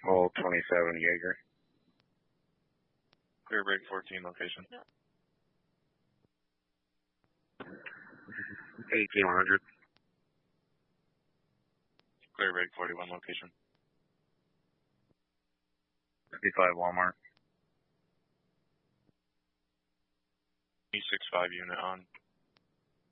Hole 27 Jaeger. Clear break 14 location. 1800. Clear break 41 location. 55 Walmart. E65 unit on.